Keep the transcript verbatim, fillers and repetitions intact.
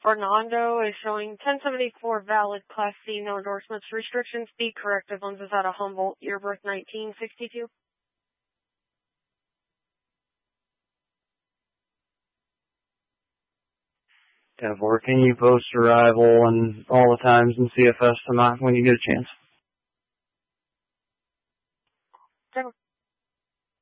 Fernando is showing ten seventy-four valid, Class C, no endorsements, restrictions, be corrective, lenses out of Humboldt, year birth nineteen sixty-two. ten four, can you post arrival and all the times in C F S tonight when you get a chance?